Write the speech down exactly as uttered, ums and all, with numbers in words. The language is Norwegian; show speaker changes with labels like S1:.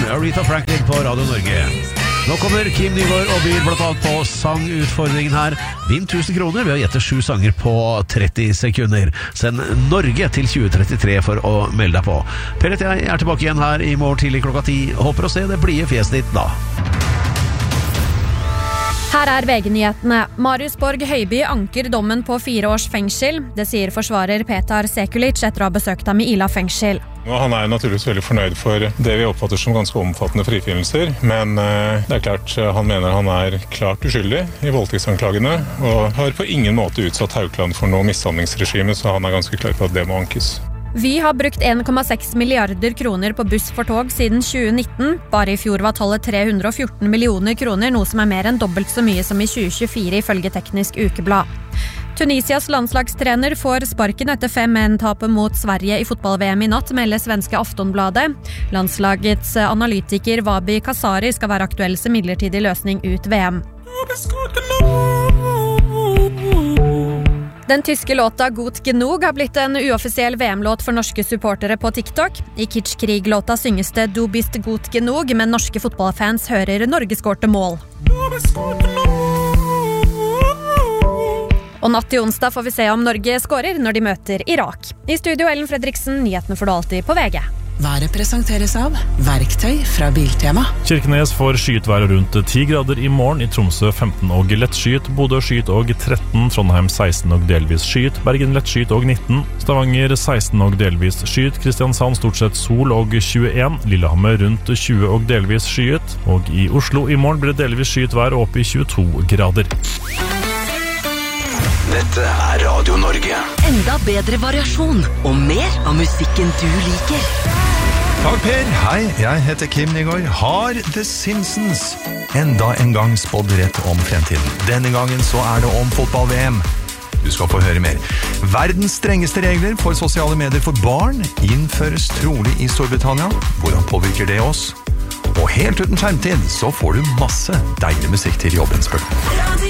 S1: Aretha Franklin på Radio Norge. Nå kommer Kim Nygaard og byr blant annet på sangutfordringen her. Vinn tusen kroner ved å gjette sju sanger på tretti sekunder. Send Norge til tjue trettitre for å melde deg på. Perit, jeg er tilbake igjen her i morgen tidlig klokka ti. Håper å se det blide fjeset ditt da.
S2: Her er V G-nyhetene. Marius Borg Høiby anker dommen på fire års fengsel. Det sier forsvarer Petar Sekulic etter å ha besøkt ham i Ila fengsel.
S3: Han er naturligvis veldig fornøyd for det vi oppfatter som ganske omfattende frifinnelser, men det er klart han mener han er klart uskyldig i voldtektsanklagene, og har på ingen måte utsatt Haukeland for noe mishandlingsregime, så han er ganske klar på at det må ankes.
S2: Vi har brukt en komma seks milliarder kroner på buss for tog siden tjue nitten. Bare i fjor var tallet tre hundre og fjorten millioner kroner, noe som er mer enn dobbelt så mye som i tjue tjuefire ifølge Teknisk Ukeblad. Tunisias landslagstrener får sparken etter fem en tapet mot Sverige i fotball-V M i natt, melder svenske Aftonbladet. Landslagets analytiker Wabi Kasari skal være aktuell som midlertidig løsning ut V M. Den tyske låta Gut Genug har blitt en uoffisiell V M-låt for norske supportere på TikTok. I Kitschkrig-låta synges det Du bist gut genug, men norske fotballfans hører Norge skårte mål. Og natt til onsdag får vi se om Norge skårer når de møter Irak. I studio Ellen Fredriksen, nyhetene får du alltid på V G.
S4: Været presenteres av Verktøy fra Biltema.
S5: Kirkenes får skyet rundt ti grader i morgen, i Tromsø femten og lett skyet, Bodø skyet og tretten, Trondheim seksten og delvis skyet, Bergen lett skyet og nitten, Stavanger seksten og delvis skyet, Kristiansand stort sett sol og tjueen, Lillehammer rundt tjue og delvis skyet, og i Oslo i morgen blir det delvis skyet vær oppe i tjueto grader.
S6: Dette er Radio Norge.
S4: Enda bedre variasjon og mer av musikken du liker.
S7: Takk Per, hei, jeg heter Kim Nygaard. Har The Simpsons enda en gang spådd rett om fremtiden? Denne gangen så er det om fotball-V M. Du skal få høre mer. Verdens strengeste regler for sosiale medier for barn innføres trolig i Storbritannia. Hvordan påvirker det oss? Og helt uten skjermtid så får du masse deilig musikk til jobben, spør du.